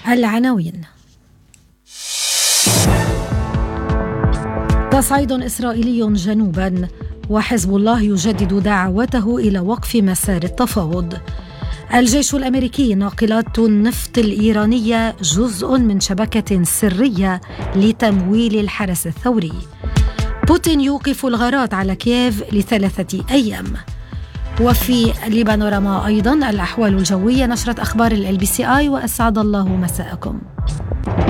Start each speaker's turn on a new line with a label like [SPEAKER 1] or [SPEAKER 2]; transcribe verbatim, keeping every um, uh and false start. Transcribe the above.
[SPEAKER 1] العناوين. تصعيد إسرائيلي جنوبا، وحزب الله يجدد دعوته إلى وقف مسار التفاوض. الجيش الأمريكي: ناقلات النفط الإيرانية جزء من شبكة سرية لتمويل الحرس الثوري. بوتين يوقف الغارات على كييف لثلاثة أيام. وفي البانوراما أيضا الأحوال الجوية، نشرة أخبار ال بي سي آي، وأسعد الله مساءكم.